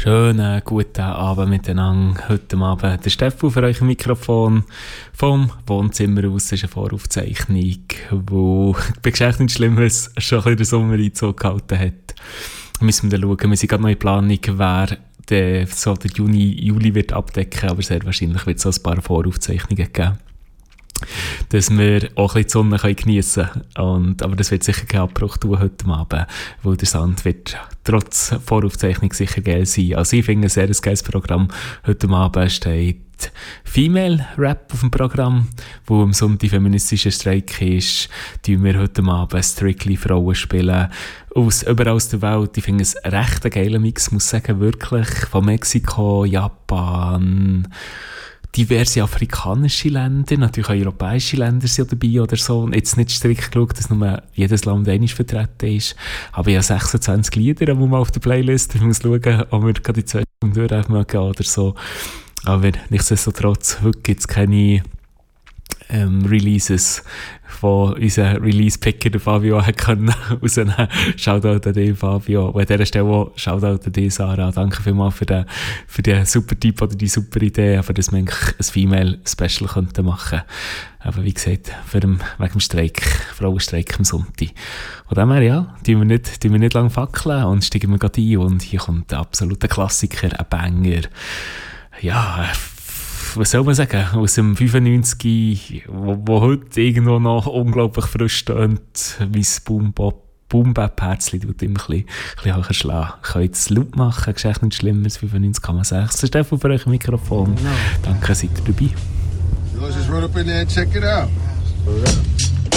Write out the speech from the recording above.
Schönen guten Abend miteinander. Heute Abend der Stefan für euch im Mikrofon vom Wohnzimmer aus. Das ist eine Voraufzeichnung, wo bei Geschichte nicht Schlimmes schon ein bisschen den Sommer Einzug gehalten hat. Müssen wir dann schauen. Wir sind gerade noch in Planung, wer der so der Juli wird abdecken, aber sehr wahrscheinlich wird es auch ein paar Voraufzeichnungen geben, dass wir auch ein bisschen die Sonne geniessen können. Aber das wird sicher keinen Abbruch tun heute Abend, weil der Sand wird trotz Voraufzeichnung sicher geil sein. Also ich finde ein sehr geiles Programm. Heute Abend steht Female Rap auf dem Programm, wo am Sonntag feministischer Streik ist. Tun wir heute Abend Strictly Frauen spielen. Überall aus der Welt. Ich finde es ein recht geiler Mix, muss ich sagen, wirklich. Von Mexiko, Japan, diverse afrikanische Länder, natürlich auch europäische Länder sind dabei oder so. Jetzt nicht strikt geschaut, dass nur jedes Land einmal vertreten ist. Aber ich habe 26 Lieder, die mal auf der Playlist. Ich muss schauen, ob wir gerade die 2 Stunden durchgehen oder so. Aber nichtsdestotrotz, heute gibt es keine Releases von unserem Release-Picker, der Fabio, hat können rausnehmen. Shoutout an dich, Fabio. Und an dieser Stelle auch Shoutout an dich, Sarah. Danke vielmals für den super Tipp oder die super Idee, aber dass wir eigentlich ein Female-Special machen könnten. Aber wie gesagt, wegen dem Streik, Frauenstreik am Sonntag. Von dem her, ja, tun wir nicht lange fackeln und steigen wir gerade ein. Und hier kommt ein absoluter Klassiker, ein Banger. Ja, was soll man sagen, aus dem 95, wo heute irgendwo noch unglaublich frisch tönt, wie das Boom-Bap-Herzchen tut immer ein bisschen höher schlagen. Könnt es laut machen, Geschichte nicht Schlimmeres, 95,6. Das ist Stefan für euch im Mikrofon. Danke, seid ihr dabei. Just run up in there and check it out.